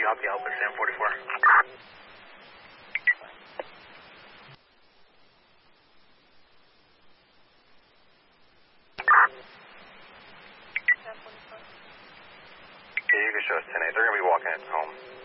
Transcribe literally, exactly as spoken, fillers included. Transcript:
you copy Alpha Sam forty-four? Okay, you can show us ten eight. They're going to be walking it home.